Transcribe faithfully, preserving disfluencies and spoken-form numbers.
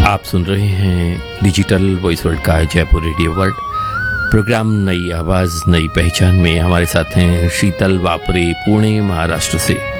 आप सुन रहे हैं डिजिटल वॉइस वर्ल्ड का जयपुर रेडियो वर्ल्ड प्रोग्राम नई आवाज नई पहचान में हमारे साथ हैं शीतल वापरे पुणे महाराष्ट्र से।